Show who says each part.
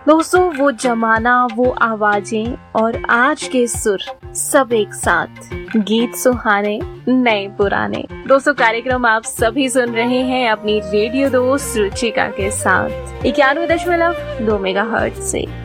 Speaker 1: दोस्तों वो जमाना, वो आवाजें और आज के सुर सब एक साथ, गीत सुहाने नए पुराने। दोस्तों कार्यक्रम आप सभी सुन रहे हैं अपनी रेडियो दोस्त रुचिका के साथ 91.2 मेगाहर्ट्ज से।